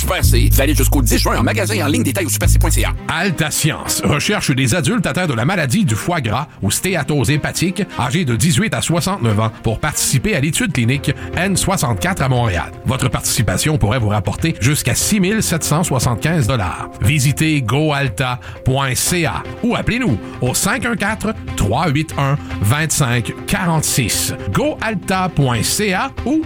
Super C, valide jusqu'au 10 juin en magasin et en ligne, détail au superc.ca. Alta Science recherche des adultes atteints de la maladie du foie gras ou stéatose hépatique, âgés de 18 à 69 ans, pour participer à l'étude clinique N64 à Montréal. Votre participation pourrait vous rapporter jusqu'à 6 775 $. Visitez goalta.ca ou appelez-nous au 514-381-2546. goalta.ca ou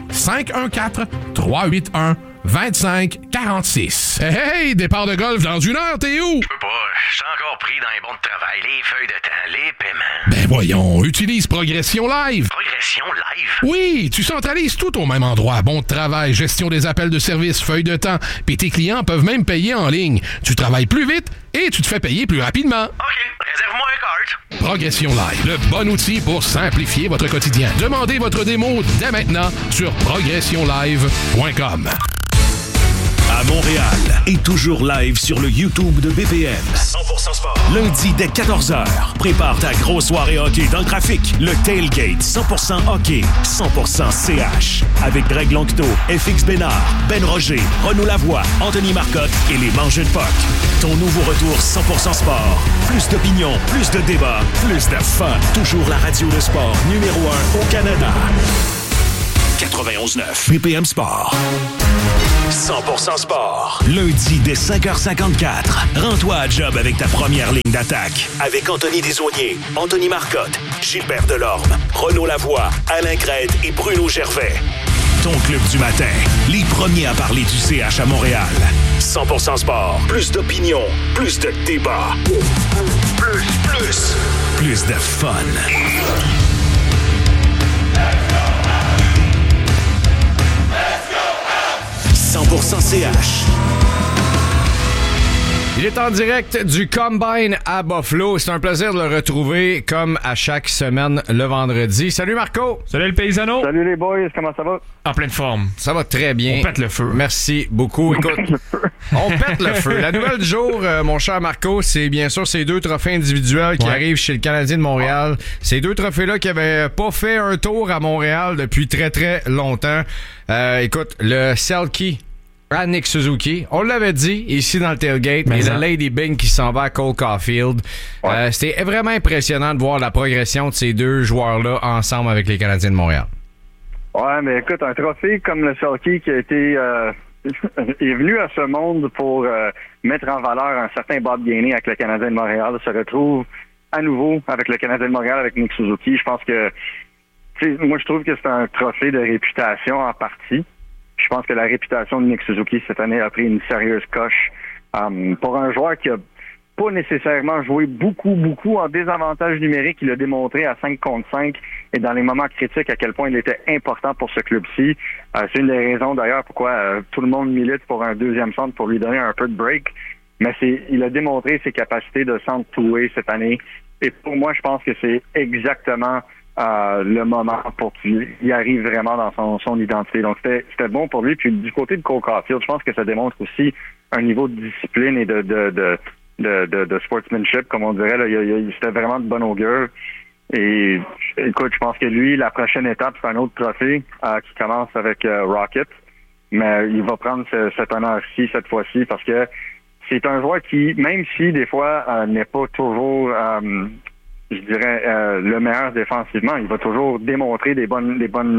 514-381-2546. Hey, départ de golf dans 1 heure, t'es où? Je peux pas, je suis encore pris dans les bons de travail, les feuilles de temps, les paiements. Ben voyons, utilise Progression Live. Progression Live? Oui, tu centralises tout au même endroit. Bon de travail, gestion des appels de service, feuilles de temps, puis tes clients peuvent même payer en ligne. Tu travailles plus vite et tu te fais payer plus rapidement. OK, réserve-moi un cart. Progression Live, le bon outil pour simplifier votre quotidien. Demandez votre démo dès maintenant sur progressionlive.com. À Montréal et toujours live sur le YouTube de BPM. 100% sport. Lundi dès 14h. Prépare ta grosse soirée hockey dans le trafic. Le Tailgate 100% hockey, 100% CH. Avec Greg Longto, FX Bénard, Ben Roger, Renaud Lavoie, Anthony Marcotte et les Mangeux de Puck. Ton nouveau retour 100% sport. Plus d'opinion, plus de débats, plus de fun. Toujours la radio de sport numéro 1 au Canada. 91.9 BPM Sport. 100% sport. Lundi dès 5h54. Rends-toi à job avec ta première ligne d'attaque. Avec Anthony Desaulniers, Anthony Marcotte, Gilbert Delorme, Renaud Lavoie, Alain Crête et Bruno Gervais. Ton club du matin. Les premiers à parler du CH à Montréal. 100% sport. Plus d'opinion. Plus de débat. Plus de fun. 100% CH. Il est en direct du Combine à Buffalo. C'est un plaisir de le retrouver comme à chaque semaine le vendredi. Salut Marco! Salut le paysano! Salut les boys, comment ça va? En pleine forme. Ça va très bien. On pète le feu. Merci beaucoup. Écoute, on pète le feu. La nouvelle du jour, mon cher Marco, c'est bien sûr ces 2 trophées individuels qui arrivent chez le Canadien de Montréal. Ces 2 trophées-là qui n'avaient pas fait un tour à Montréal depuis très très longtemps. Écoute, le Selke à Nick Suzuki. On l'avait dit ici dans le tailgate, mais le Lady Byng qui s'en va à Cole Caulfield. Ouais. C'était vraiment impressionnant de voir la progression de ces 2 joueurs-là ensemble avec les Canadiens de Montréal. Ouais, mais écoute, un trophée comme le Selke qui a été est venu à ce monde pour mettre en valeur un certain Bob Gainey avec le Canadien de Montréal se retrouve à nouveau avec le Canadien de Montréal avec Nick Suzuki. Je pense que moi je trouve que c'est un trophée de réputation en partie. Je pense que la réputation de Nick Suzuki cette année a pris une sérieuse coche pour un joueur qui a pas nécessairement joué beaucoup en désavantage numérique. Il a démontré à 5 contre 5 et dans les moments critiques à quel point il était important pour ce club-ci. C'est une des raisons d'ailleurs pourquoi tout le monde milite pour un deuxième centre pour lui donner un peu de break. Mais il a démontré ses capacités de centre two-way cette année. Et pour moi, je pense que c'est exactement le moment pour qu'il y arrive vraiment dans son identité. Donc, c'était bon pour lui. Puis, du côté de Cole Caulfield, je pense que ça démontre aussi un niveau de discipline et de sportsmanship, comme on dirait. Là. C'était vraiment de bonne augure. Et, écoute, je pense que lui, la prochaine étape, c'est un autre trophée qui commence avec Rocket. Mais il va prendre cet honneur-ci, cette fois-ci, parce que c'est un joueur qui, même si, des fois, n'est pas toujours... je dirais le meilleur défensivement. Il va toujours démontrer des bonnes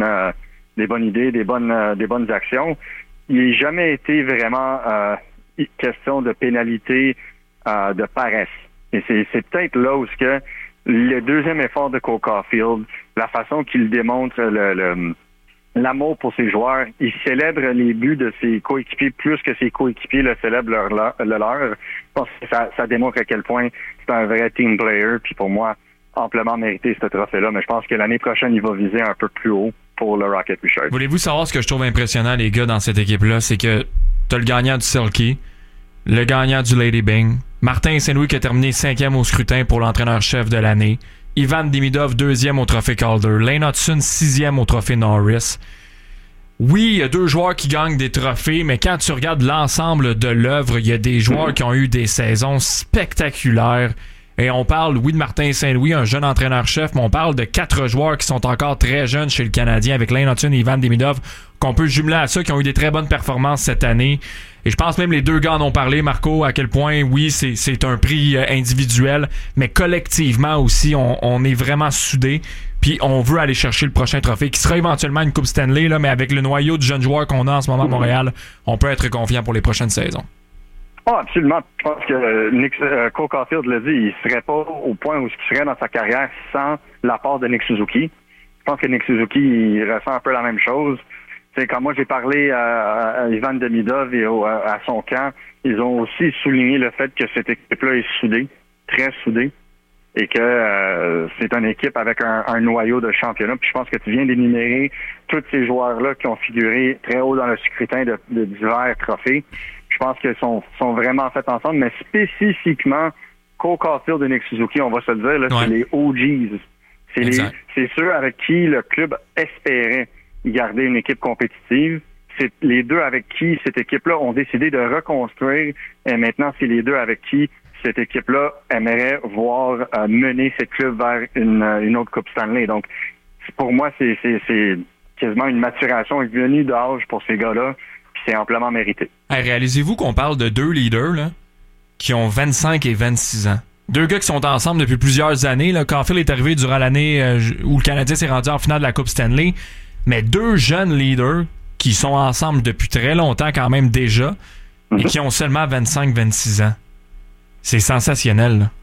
idées, des bonnes actions. Il n'a jamais été vraiment question de pénalité de paresse. Et c'est peut-être là où le deuxième effort de Cole Caulfield, la façon qu'il démontre l'amour pour ses joueurs, il célèbre les buts de ses coéquipiers plus que ses coéquipiers le célèbrent le leur. Je pense que ça démontre à quel point c'est un vrai team player. Puis pour moi, amplement mérité ce trophée-là. Mais je pense que l'année prochaine, il va viser un peu plus haut pour le Rocket Richard. Voulez-vous savoir ce que je trouve impressionnant, les gars, dans cette équipe-là? C'est que t'as le gagnant du Selke, le gagnant du Lady Byng, Martin Saint-Louis qui a terminé 5e au scrutin pour l'entraîneur-chef de l'année, Ivan Demidov 2e au trophée Calder, Lane Hudson 6e au trophée Norris. Oui, il y a 2 joueurs qui gagnent des trophées, mais quand tu regardes l'ensemble de l'œuvre, il y a des joueurs qui ont eu des saisons spectaculaires. Et on parle, oui, de Martin Saint-Louis, un jeune entraîneur-chef, mais on parle de 4 joueurs qui sont encore très jeunes chez le Canadien, avec Lane Hutton et Ivan Demidov, qu'on peut jumeler à ça, qui ont eu des très bonnes performances cette année. Et je pense même les deux gars en ont parlé, Marco, à quel point, oui, c'est un prix individuel, mais collectivement aussi, on est vraiment soudés. Puis on veut aller chercher le prochain trophée, qui sera éventuellement une Coupe Stanley, là, mais avec le noyau de jeunes joueurs qu'on a en ce moment à Montréal, on peut être confiant pour les prochaines saisons. Oh, absolument. Je pense que Cole Caulfield l'a dit, il serait pas au point où il serait dans sa carrière sans l'apport de Nick Suzuki. Je pense que Nick Suzuki, il ressent un peu la même chose. C'est quand moi j'ai parlé à Ivan Demidov et à son camp, ils ont aussi souligné le fait que cette équipe-là est soudée, très soudée, et que c'est une équipe avec un noyau de championnat. Puis je pense que tu viens d'énumérer tous ces joueurs-là qui ont figuré très haut dans le scrutin de divers trophées. Je pense qu'ils sont vraiment faits ensemble, mais spécifiquement, Cole Caulfield et Nick Suzuki, on va se le dire, là, c'est les OGs. C'est ceux avec qui le club espérait garder une équipe compétitive. C'est les deux avec qui cette équipe-là ont décidé de reconstruire, et maintenant, c'est les deux avec qui cette équipe-là aimerait voir mener cette club vers une autre Coupe Stanley. Donc, pour moi, c'est quasiment une maturation venue d'âge pour ces gars-là, puis c'est amplement mérité. Hey, réalisez-vous qu'on parle de deux leaders là, qui ont 25 et 26 ans. Deux gars qui sont ensemble depuis plusieurs années. Là. Caulfield est arrivé durant l'année où le Canadien s'est rendu en finale de la Coupe Stanley. Mais deux jeunes leaders qui sont ensemble depuis très longtemps quand même déjà, et qui ont seulement 25-26 ans. C'est sensationnel, là.